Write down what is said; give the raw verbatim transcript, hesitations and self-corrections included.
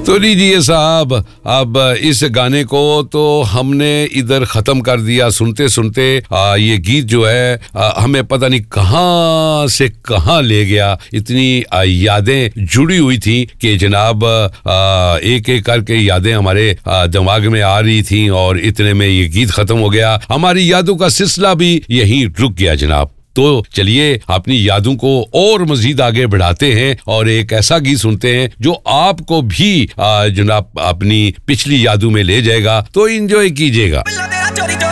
तो लीजिए साहब, अब इस गाने को तो हमने इधर खत्म कर दिया सुनते सुनते। आ, ये गीत जो है आ, हमें पता नहीं कहां से कहां ले गया। इतनी आ, यादें जुड़ी हुई थी कि जनाब आ, एक एक करके यादें हमारे आ, दिमाग में आ रही थी और इतने में ये गीत खत्म हो गया। हमारी यादों का सिलसिला भी यहीं रुक गया जनाब। तो चलिए अपनी यादों को और मजीद आगे बढ़ाते हैं और एक ऐसा गीत सुनते हैं जो आपको भी जनाब अपनी पिछली यादों में ले जाएगा। तो एंजॉय कीजिएगा।